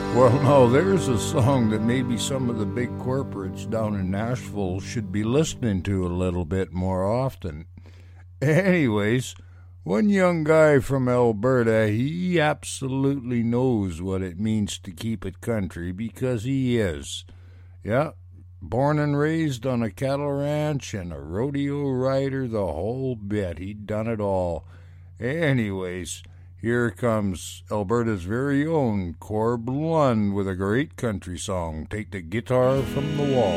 Well, now there's a song that maybe some of the big corporates down in Nashville should be listening to a little bit more often. Anyways, one young guy from Alberta, he absolutely knows what it means to keep it country because he is. Yeah, born and raised on a cattle ranch and a rodeo rider, the whole bit. He'd done it all. Anyways, here comes Alberta's very own Corb Lund with a great country song, Take the Guitar from the Wall.